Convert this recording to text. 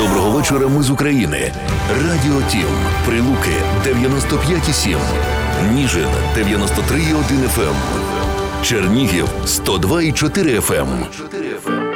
Доброго вечора, ми з України. Радіо Тім. Прилуки 95,7. Ніжин 93,1 FM. Чернігів 102,4 FM.